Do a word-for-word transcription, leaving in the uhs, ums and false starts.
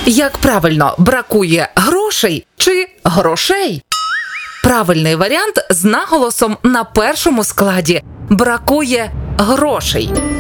Як правильно, бракує грошей чи грошей? Правильний варіант з наголосом на першому складі – бракує грошей.